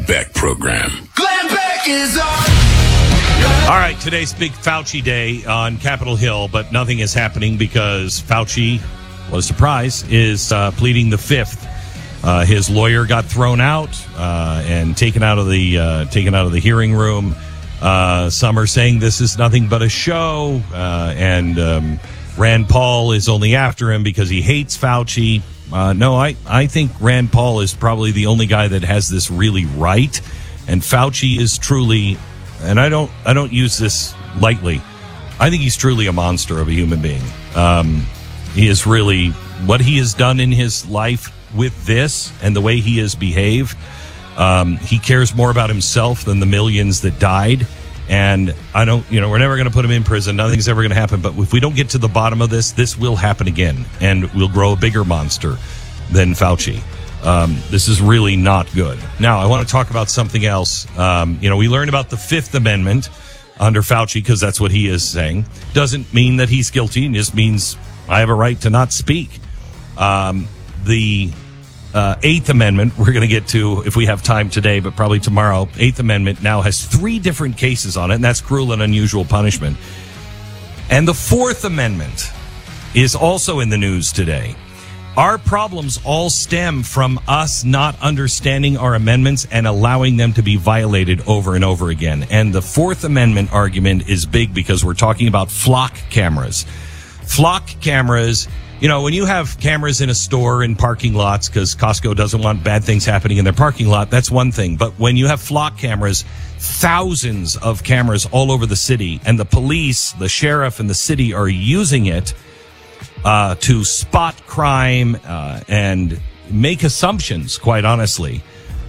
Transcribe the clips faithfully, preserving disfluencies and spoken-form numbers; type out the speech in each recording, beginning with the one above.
Beck Program. Glenn Beck is on. All right, today's big Fauci day on Capitol Hill, but nothing is happening because Fauci, what a surprise, is uh, pleading the fifth. Uh, his lawyer got thrown out uh, and taken out of the uh, taken out of the hearing room. Uh, some are saying this is nothing but a show, uh, and um, Rand Paul is only after him because he hates Fauci. Uh, no, I, I think Rand Paul is probably the only guy that has this really right, and Fauci is truly, and I don't I don't use this lightly, I think he's truly a monster of a human being. Um, he is really, what he has done in his life with this and the way he has behaved, um, he cares more about himself than the millions that died. And I don't, you know, we're never going to put him in prison. Nothing's ever going to happen. But if we don't get to the bottom of this, this will happen again. And we'll grow a bigger monster than Fauci. Um, this is really not good. Now, I want to talk about something else. Um, you know, we learned about the Fifth Amendment under Fauci because that's what he is saying. Doesn't mean that he's guilty. It just means I have a right to not speak. Um, the uh, Eighth Amendment, we're going to get to if we have time today, but probably tomorrow. Eighth Amendment now has three different cases on it, and that's cruel and unusual punishment. And the Fourth Amendment is also in the news today. Our problems all stem from us not understanding our amendments and allowing them to be violated over and over again. And the Fourth Amendment argument is big because we're talking about flock cameras. Flock cameras, you know, when you have cameras in a store in parking lots because Costco doesn't want bad things happening in their parking lot, that's one thing. But when you have flock cameras, thousands of cameras all over the city, and the police, the sheriff, and the city are using it uh, to spot crime uh, and make assumptions, quite honestly,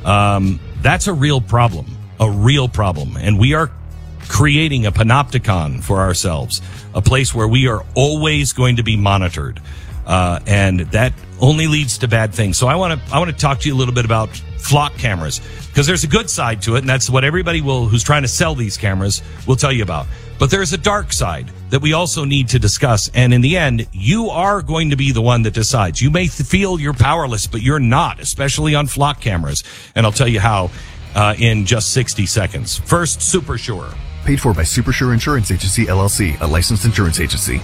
um, that's a real problem, a real problem. And we are creating a panopticon for ourselves, a place where we are always going to be monitored. Uh, and that only leads to bad things. So I want to I want to talk to you a little bit about flock cameras, because there's a good side to it, and that's what everybody will who's trying to sell these cameras will tell you about. But there's a dark side that we also need to discuss. And in the end, you are going to be the one that decides. You may feel you're powerless, but you're not, especially on flock cameras. And I'll tell you how uh, in just sixty seconds. First, Super Sure. Paid for by Super Sure Insurance Agency, L L C, a licensed insurance agency.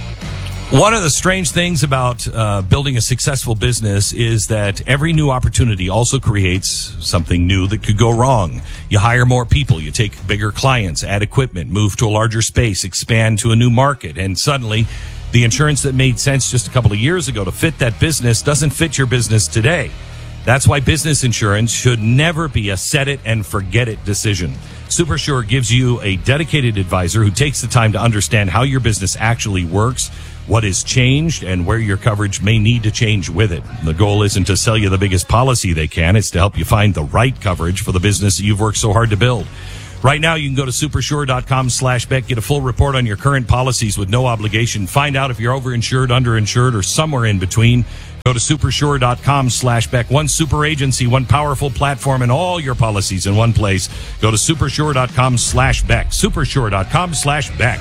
One of the strange things about uh, building a successful business is that every new opportunity also creates something new that could go wrong. You hire more people, you take bigger clients, add equipment, move to a larger space, expand to a new market, and suddenly the insurance that made sense just a couple of years ago to fit that business doesn't fit your business today. That's why business insurance should never be a set it and forget it decision. SuperSure gives you a dedicated advisor who takes the time to understand how your business actually works, what is changed, and where your coverage may need to change with it. The goal isn't to sell you the biggest policy they can. It's to help you find the right coverage for the business that you've worked so hard to build. Right now, you can go to supersure.com slash Beck, get a full report on your current policies with no obligation. Find out if you're overinsured, underinsured, or somewhere in between. Go to supersure.com slash Beck. One super agency, one powerful platform, and all your policies in one place. Go to supersure.com slash Beck. Supersure.com slash Beck.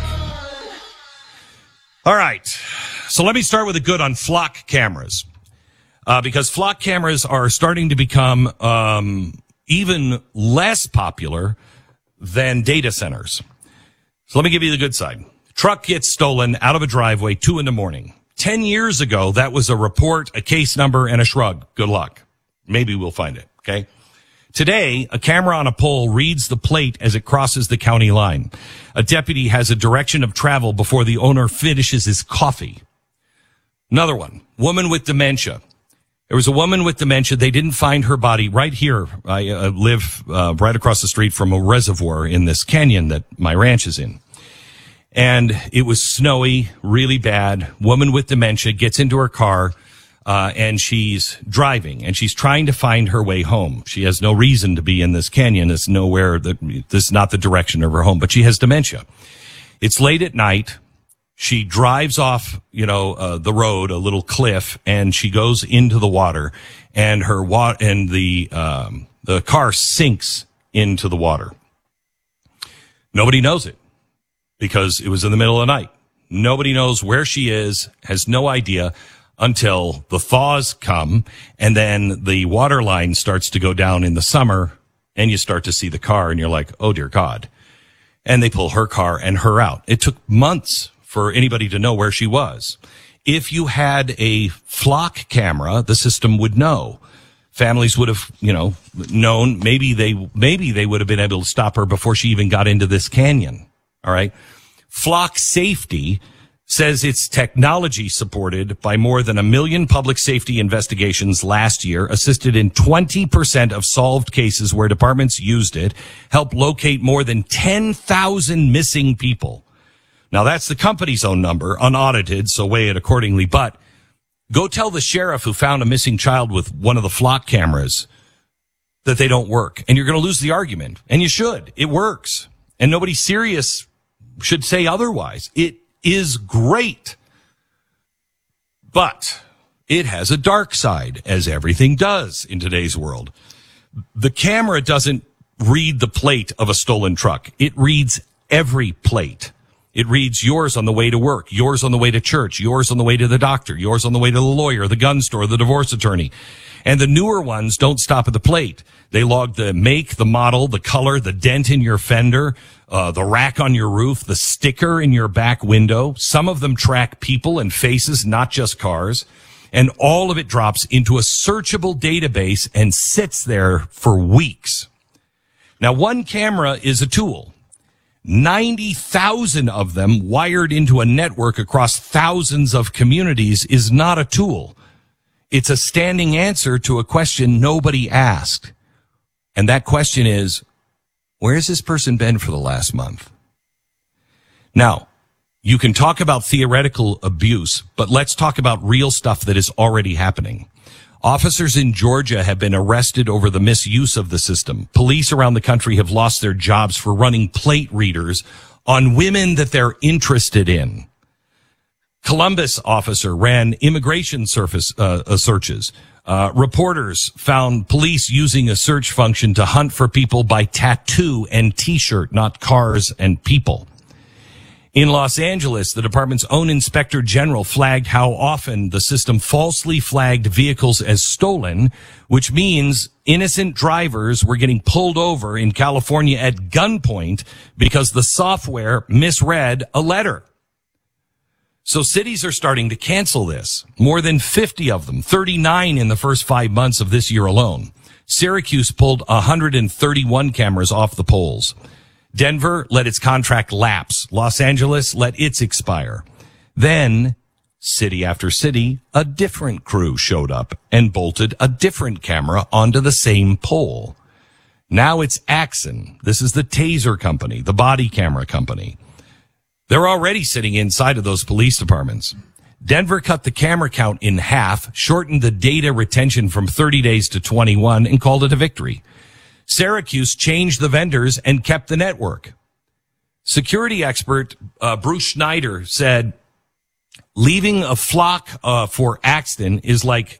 All right. So let me start with a good on flock cameras. Uh, because flock cameras are starting to become um, even less popular than data centers. So let me give you the good side. Truck gets stolen out of a driveway, two in the morning. Ten years ago, that was a report, a case number, and a shrug. Good luck. Maybe we'll find it, okay? Today, a camera on a pole reads the plate as it crosses the county line. A deputy has a direction of travel before the owner finishes his coffee. Another one, woman with dementia. There was a woman with dementia. They didn't find her body right here. I uh, live uh, right across the street from a reservoir in this canyon that my ranch is in. And it was snowy, really bad. Woman with dementia gets into her car, uh, and she's driving, and she's trying to find her way home. She has no reason to be in this canyon. It's nowhere that, this is not the direction of her home, but she has dementia. It's late at night. She drives off, you know, uh, the road, a little cliff, and she goes into the water, and her wa- and the, um, the car sinks into the water. Nobody knows it, because it was in the middle of the night. Nobody knows where she is, has no idea until the thaws come, and then the water line starts to go down in the summer, and you start to see the car and you're like, oh dear God. And they pull her car and her out. It took months for anybody to know where she was. If you had a flock camera, the system would know. Families would have, you know, known. Maybe they, maybe they would have been able to stop her before she even got into this canyon. All right. Flock Safety says it's technology supported by more than a million public safety investigations last year, assisted in twenty percent of solved cases where departments used it, helped locate more than ten thousand missing people. Now that's the company's own number, unaudited, so weigh it accordingly. But go tell the sheriff who found a missing child with one of the flock cameras that they don't work. And you're going to lose the argument. And you should. It works. And nobody serious should say otherwise. It is great. But it has a dark side, as everything does in today's world. The camera doesn't read the plate of a stolen truck. It reads every plate. It reads yours on the way to work, yours on the way to church, yours on the way to the doctor, yours on the way to the lawyer, the gun store, the divorce attorney. And the newer ones don't stop at the plate. They log the make, the model, the color, the dent in your fender, uh, the rack on your roof, the sticker in your back window. Some of them track people and faces, not just cars. And all of it drops into a searchable database and sits there for weeks. Now, one camera is a tool. ninety thousand of them wired into a network across thousands of communities is not a tool. It's a standing answer to a question nobody asked. And that question is, where's this person been for the last month? Now, you can talk about theoretical abuse, but let's talk about real stuff that is already happening. Officers in Georgia have been arrested over the misuse of the system. Police around the country have lost their jobs for running plate readers on women that they're interested in. Columbus officer ran immigration surface, uh, searches. Uh, reporters found police using a search function to hunt for people by tattoo and T-shirt, not cars and people. In Los Angeles, the department's own inspector general flagged how often the system falsely flagged vehicles as stolen, which means innocent drivers were getting pulled over in California at gunpoint because the software misread a letter. So cities are starting to cancel this. More than fifty of them, thirty-nine in the first five months of this year alone. Syracuse pulled one hundred thirty-one cameras off the polls. Denver let its contract lapse. Los Angeles let its expire. Then, city after city, a different crew showed up and bolted a different camera onto the same pole. Now it's Axon. This is the taser company, the body camera company. They're already sitting inside of those police departments. Denver cut the camera count in half, shortened the data retention from thirty days to twenty-one, and called it a victory. Syracuse changed the vendors and kept the network. Security expert uh, Bruce Schneider said, leaving a flock uh, for Axton is like